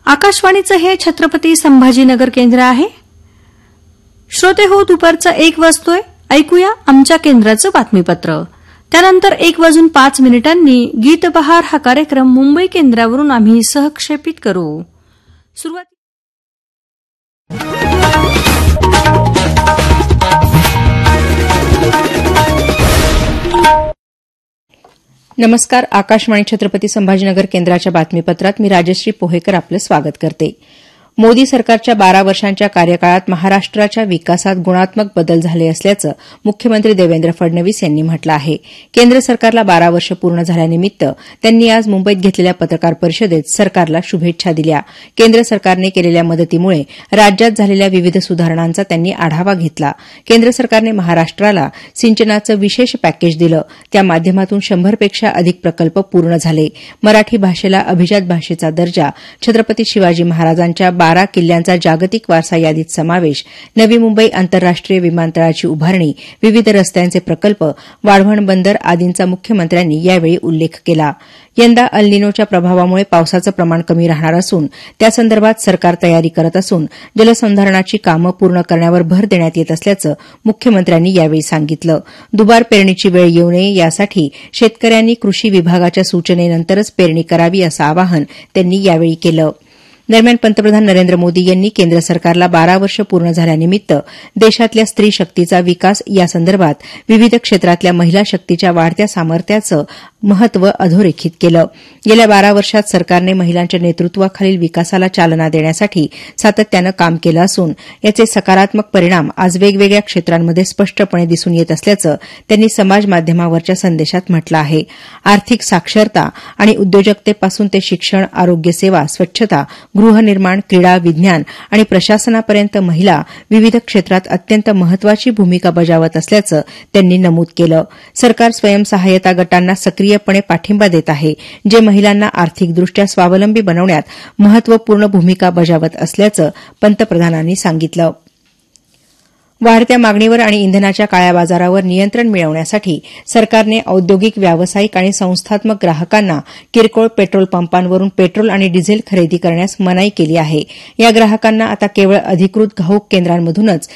आकाशवाणीचं हे छत्रपती संभाजीनगर केंद्र आहे. श्रोते हो, दुपारचं 1 वाजतोय. ऐकूया आमच्या केंद्राचं बातमीपत्र. त्यानंतर 1:05 गीतबहार हा कार्यक्रम मुंबई केंद्रावरून आम्ही सहक्षेपित करू. नमस्कार. आकाशवाणी छत्रपती संभाजीनगर केंद्राच्या बातमीपत्रात मी राजश्री पोहेकर आपलं स्वागत करते. मोदी सरकारच्या 12 वर्षांच्या कार्यकाळात महाराष्ट्राच्या विकासात गुणात्मक बदल झाले असल्याचं मुख्यमंत्री देवेंद्र फडणवीस यांनी म्हटलं आहे. केंद्र सरकारला 12 वर्ष पूर्ण झाल्यानिमित्त त्यांनी आज मुंबईत घेतलेल्या पत्रकार परिषदेत सरकारला शुभेच्छा दिल्या. केंद्र सरकारने केलेल्या मदतीमुळे राज्यात झालेल्या विविध सुधारणांचा त्यांनी आढावा घेतला. केंद्र सरकारने महाराष्ट्राला सिंचनाचं विशेष पॅकेज दिलं. त्या माध्यमातून 100पेक्षा अधिक प्रकल्प पूर्ण झाले. मराठी भाषेला अभिजात भाषेचा दर्जा, छत्रपती शिवाजी महाराजांच्या 12 किल्ल्यांचा जागतिक वारसा यादीत समावेश, नवी मुंबई आंतरराष्ट्रीय विमानतळाची उभारणी, विविध रस्त्यांचे प्रकल्प, वाढवण बंदर आदींचा मुख्यमंत्र्यांनी यावेळी उल्लेख केला. यंदा अल निनोच्या प्रभावामुळे पावसाचं प्रमाण कमी राहणार असून त्यासंदर्भात सरकार तयारी करत असून जलसंधारणाची कामं पूर्ण करण्यावर भर देण्यात येत असल्याचं मुख्यमंत्र्यांनी यावेळी सांगितलं. दुबार पेरणीची वेळ येऊ नये यासाठी शेतकऱ्यांनी कृषी विभागाच्या सूचनेनंतरच पेरणी करावी असं आवाहन त्यांनी यावेळी केलं. दरम्यान पंतप्रधान नरेंद्र मोदी यांनी केंद्र सरकारला 12 वर्ष पूर्ण झाल्यानिमित्त देशातल्या स्त्री शक्तीचा विकास यासंदर्भात विविध क्षेत्रातल्या महिला शक्तीच्या वाढत्या सामर्थ्याचं महत्व अधोरेखित केलं. गेल्या 12 वर्षात सरकारने महिलांच्या नेतृत्वाखालील विकासाला चालना देण्यासाठी सातत्यानं काम केलं असून याचे सकारात्मक परिणाम आज वेगवेगळ्या क्षेत्रांमध्ये स्पष्टपणे दिसून येत असल्याचं त्यांनी समाज माध्यमावरच्या संदेशात म्हटलं आहे. आर्थिक साक्षरता आणि उद्योजकतेपासून ते शिक्षण, आरोग्य सेवा, स्वच्छता, गृहनिर्माण, क्रीडा, विज्ञान आणि प्रशासनापर्यंत महिला विविध क्षेत्रात अत्यंत महत्वाची भूमिका बजावत असल्याचं त्यांनी नमूद केलं. सरकार स्वयंसहाय्यता गटांना सक्रियपणे पाठिंबा देत आहे, जे महिलांना आर्थिकदृष्ट्या स्वावलंबी बनवण्यात महत्वपूर्ण भूमिका बजावत असल्याचं पंतप्रधानांनी सांगितलं. वाढत्या मागणीवर आणि इंधनाच्या काळ्या बाजारावर नियंत्रण मिळवण्यासाठी सरकारने औद्योगिक, व्यावसायिक आणि संस्थात्मक ग्राहकांना किरकोळ पेट्रोल पंपांवरून पेट्रोल आणि डिझेल खरेदी करण्यास मनाई केली आहे. या ग्राहकांना आता केवळ अधिकृत घाऊक केंद्रांमधूनच